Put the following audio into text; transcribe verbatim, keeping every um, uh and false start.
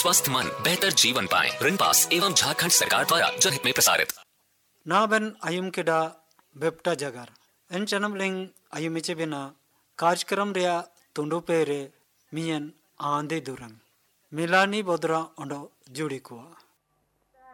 स्वस्थ मन बेहतर जीवन पाएं। रिनपास एवं झारखंड सरकार द्वारा जनहित में प्रसारित। नाबन आयुम केडा बेपटा जगार एन चनम लिंग आयुमिचे बिना कार्यक्रम रिया तुंडु पेरे मियन आंधे दुरंग मिलानी बोदरा ओंडो जुड़ी कुआ।